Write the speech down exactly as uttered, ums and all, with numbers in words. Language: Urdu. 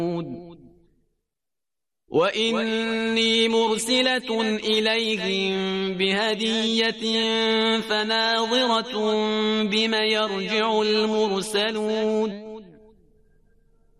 وإني مرسلة إليهم بهدية فناظرة بم يرجع المرسلون